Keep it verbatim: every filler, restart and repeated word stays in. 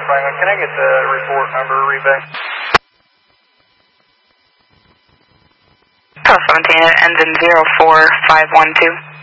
Franklin. Can I get the report number, rebate? twelve seventeen, it ends in zero four five one two.